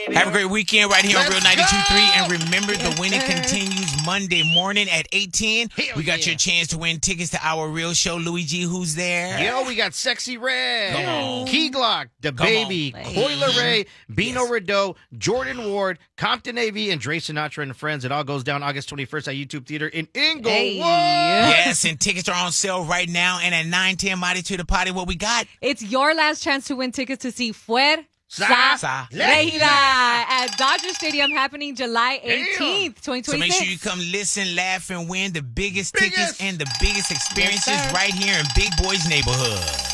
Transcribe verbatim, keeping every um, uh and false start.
Have a great weekend right here on Let's Real ninety-two point three. go! And remember, the winning continues Monday morning at eight ten. Hell We got yeah. your chance to win tickets to our real show. Luigi, who's there? Yo, we got Sexy Red, Come on. Key Glock, The Come Baby, on. Coiler Ray, Bino Yes. Rideau, Jordan Ward, Compton Navy, and Dre Sinatra and Friends. It all goes down August twenty-first at YouTube Theater in Inglewood. Hey. Yes, and tickets are on sale right now. And at nine ten, Mighty to the Potty, what we got? It's your last chance to win tickets to see Fuerza Sa- Regida at Dodger Stadium happening July eighteenth, twenty So make twenty-six. sure you come listen, laugh, and win the biggest, Biggest. tickets and the biggest experiences sir. right here in Big Boys Neighborhood.